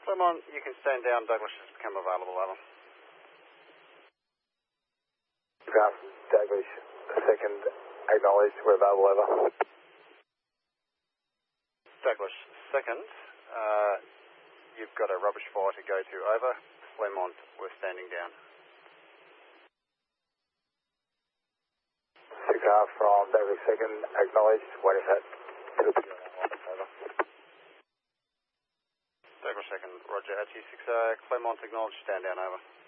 Clermont, you can stand down. Douglas has become available, over. Ground from Douglas, second, acknowledged, we're available, over. Douglas, second, you've got a rubbish fire to go to, over. Clermont, we're standing down. Car from Douglas, second, acknowledged, waiting for that. Over. Douglas, second, Roger, RT6, Clermont, acknowledged, stand down, over.